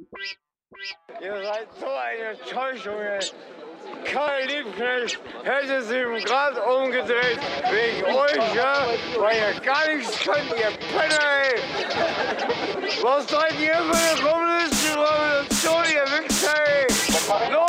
Ihr seid so eine Täuschung, ey. Karl Liebknecht hätte sich im Gras umgedreht wegen euch, ja? Weil ihr gar nichts könnt, ihr Penner, ey. Was seid ihr für eine kommunistische Revolution, ihr Wichser, ey?